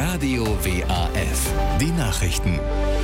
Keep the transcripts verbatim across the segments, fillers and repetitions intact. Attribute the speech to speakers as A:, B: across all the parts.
A: Radio W A F. Die Nachrichten.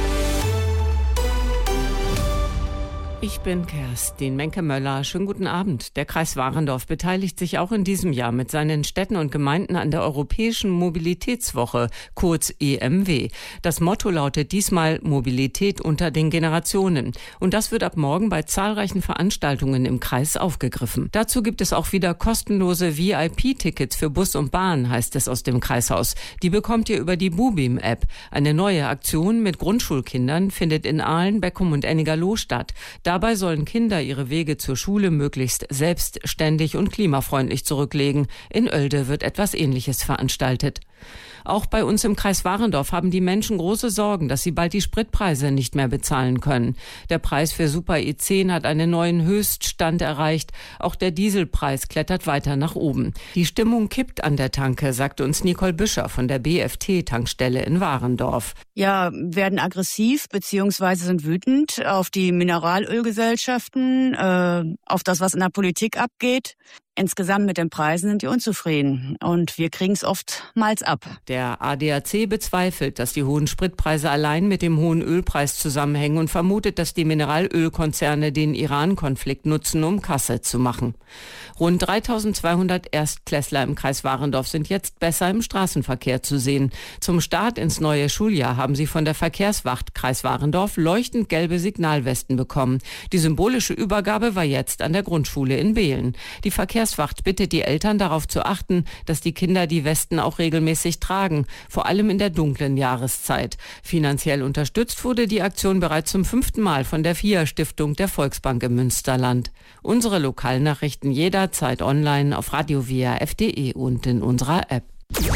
B: Ich bin Kerstin Menke-Möller. Schönen guten Abend. Der Kreis Warendorf beteiligt sich auch in diesem Jahr mit seinen Städten und Gemeinden an der Europäischen Mobilitätswoche, kurz E M W. Das Motto lautet diesmal Mobilität unter den Generationen. Und das wird ab morgen bei zahlreichen Veranstaltungen im Kreis aufgegriffen. Dazu gibt es auch wieder kostenlose V I P-Tickets für Bus und Bahn, heißt es aus dem Kreishaus. Die bekommt ihr über die Bubim-App. Eine neue Aktion mit Grundschulkindern findet in Aalen, Beckum und Ennigerloh statt. Dabei sollen Kinder ihre Wege zur Schule möglichst selbstständig und klimafreundlich zurücklegen. In Oelde wird etwas Ähnliches veranstaltet. Auch bei uns im Kreis Warendorf haben die Menschen große Sorgen, dass sie bald die Spritpreise nicht mehr bezahlen können. Der Preis für Super E zehn hat einen neuen Höchststand erreicht. Auch der Dieselpreis klettert weiter nach oben. Die Stimmung kippt an der Tanke, sagte uns Nicole Büscher von der B F T-Tankstelle in Warendorf.
C: Ja, werden aggressiv bzw. sind wütend auf die Mineralölgesellschaften, äh, auf das, was in der Politik abgeht. Insgesamt mit den Preisen sind die unzufrieden und wir kriegen es oftmals ab.
B: Der A D A C bezweifelt, dass die hohen Spritpreise allein mit dem hohen Ölpreis zusammenhängen und vermutet, dass die Mineralölkonzerne den Iran-Konflikt nutzen, um Kasse zu machen. Rund dreitausendzweihundert Erstklässler im Kreis Warendorf sind jetzt besser im Straßenverkehr zu sehen. Zum Start ins neue Schuljahr haben sie von der Verkehrswacht Kreis Warendorf leuchtend gelbe Signalwesten bekommen. Die symbolische Übergabe war jetzt an der Grundschule in Behlen. Die Verkehrswacht bittet die Eltern darauf zu achten, dass die Kinder die Westen auch regelmäßig tragen, vor allem in der dunklen Jahreszeit. Finanziell unterstützt wurde die Aktion bereits zum fünften Mal von der F I A-Stiftung der Volksbank im Münsterland. Unsere Lokalnachrichten jederzeit online auf radio w a f punkt d e und in unserer App.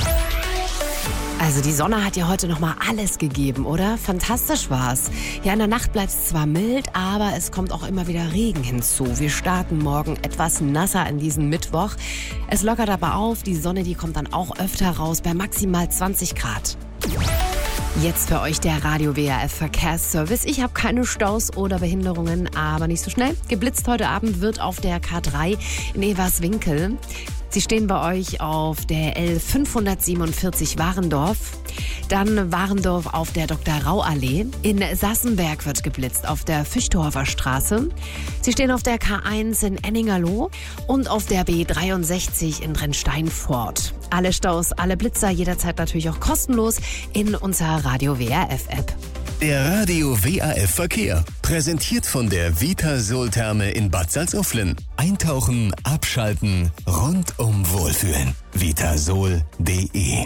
D: Also die Sonne hat ja heute nochmal alles gegeben, oder? Fantastisch war's. Ja, in der Nacht bleibt es zwar mild, aber es kommt auch immer wieder Regen hinzu. Wir starten morgen etwas nasser in diesen Mittwoch. Es lockert aber auf, die Sonne, die kommt dann auch öfter raus bei maximal zwanzig Grad. Jetzt für euch der Radio W A F Verkehrsservice. Ich habe keine Staus oder Behinderungen, aber nicht so schnell. Geblitzt heute Abend wird auf der K drei in Everswinkel. Sie stehen bei euch auf der L fünfhundertsiebenundvierzig Warendorf. Dann Warendorf auf der Doktor Rau Allee. In Sassenberg wird geblitzt auf der Fichtorfer Straße. Sie stehen auf der K eins in Ennigerloh und auf der B dreiundsechzig in Rennsteinfort. Alle Staus, alle Blitzer jederzeit natürlich auch kostenlos in unserer Radio W A F App.
A: Der Radio W A F Verkehr. Präsentiert von der Vitasol-Therme in Bad Salzuflen. Eintauchen, abschalten, rundum wohlfühlen. vitasol punkt d e.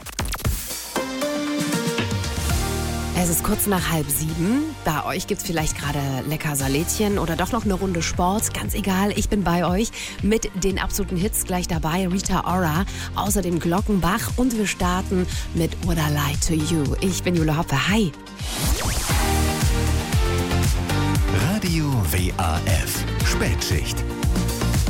D: Es ist kurz nach halb sieben. Bei euch gibt's vielleicht gerade lecker Salätchen oder doch noch eine Runde Sport. Ganz egal, ich bin bei euch mit den absoluten Hits gleich dabei. Rita Ora, außerdem Glockenbach und wir starten mit What I Lie to You. Ich bin Jule Hoppe. Hi.
A: Radio W A F Spätschicht.